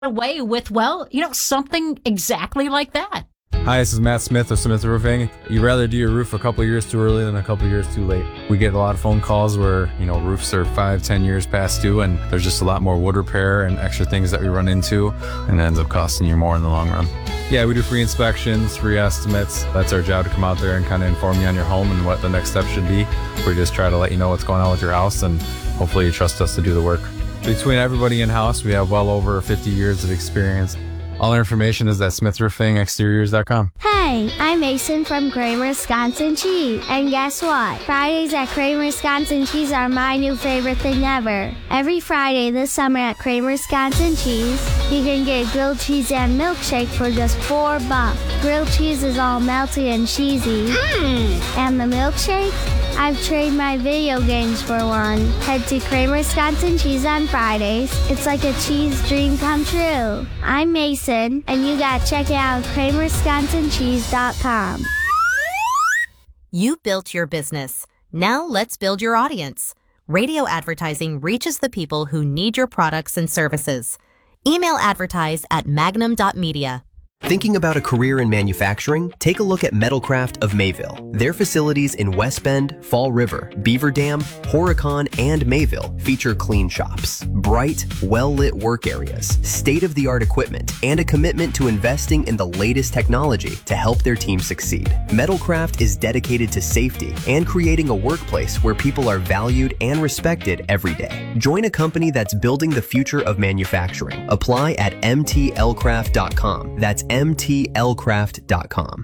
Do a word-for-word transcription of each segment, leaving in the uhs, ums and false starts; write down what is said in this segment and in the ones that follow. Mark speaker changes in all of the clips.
Speaker 1: away with, well, you know, something exactly like that.
Speaker 2: Hi, this is Matt Smith of Smith Roofing. You'd rather do your roof a couple years too early than a couple years too late. We get a lot of phone calls where, you know, roofs are five, ten years past due, and there's just a lot more wood repair and extra things that we run into, and it ends up costing you more in the long run. Yeah, we do free inspections, free estimates. That's our job, to come out there and kind of inform you on your home and what the next step should be. We just try to let you know what's going on with your house, and hopefully you trust us to do the work. Between everybody in-house, we have well over fifty years of experience. All our information is at smith roofing exteriors dot com.
Speaker 3: Hey, I'm Mason from Kramer Wisconsin Cheese. And guess what? Fridays at Kramer Wisconsin Cheese are my new favorite thing ever. Every Friday this summer at Kramer Wisconsin Cheese, you can get grilled cheese and milkshake for just four bucks. Grilled cheese is all melty and cheesy. Mm. And the milkshake? I've traded my video games for one. Head to Kramer Wisconsin Cheese on Fridays. It's like a cheese dream come true. I'm Mason, and you gotta check it out at kramer wisconsin cheese dot com.
Speaker 4: You built your business. Now let's build your audience. Radio advertising reaches the people who need your products and services. Email advertise at magnum dot media.
Speaker 5: Thinking about a career in manufacturing? Take a look at Metalcraft of Mayville. Their facilities in West Bend, Fall River, Beaver Dam, Horicon, and Mayville feature clean shops, bright, well-lit work areas, state-of-the-art equipment, and a commitment to investing in the latest technology to help their team succeed. Metalcraft is dedicated to safety and creating a workplace where people are valued and respected every day. Join a company that's building the future of manufacturing. Apply at m t l craft dot com. That's m t l craft dot com.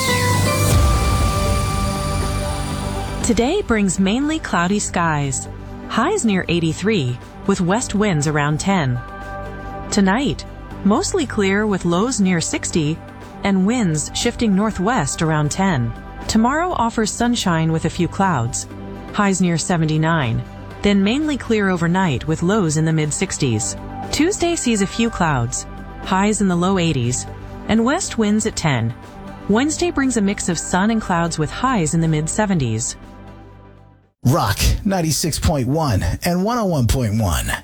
Speaker 6: Today brings mainly cloudy skies. Highs near eighty-three, with west winds around ten. Tonight, mostly clear with lows near sixty and winds shifting northwest around ten. Tomorrow offers sunshine with a few clouds. Highs near seventy-nine, then mainly clear overnight with lows in the mid-sixties. Tuesday sees a few clouds. Highs in the low eighties, and west winds at ten. Wednesday brings a mix of sun and clouds with highs in the mid-seventies.
Speaker 7: Rock ninety-six point one and one oh one point one.